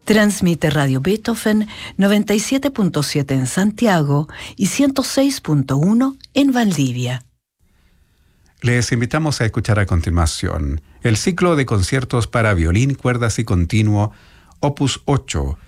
Transmite Radio Beethoven 97.7 en Santiago y 106.1 en Valdivia. Les invitamos a escuchar a continuación el ciclo de conciertos para violín, cuerdas y continuo, opus 8,